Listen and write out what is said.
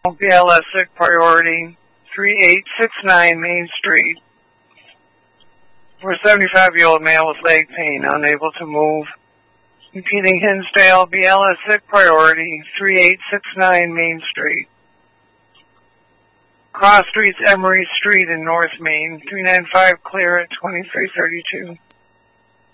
BLS sick priority 3869 Main Street for a 75-year-old male with leg pain, unable to move. Repeating, Hinsdale, BLS sick priority 3869 Main Street. Cross Streets, Emery Street in North Main, 395 clear at 2332.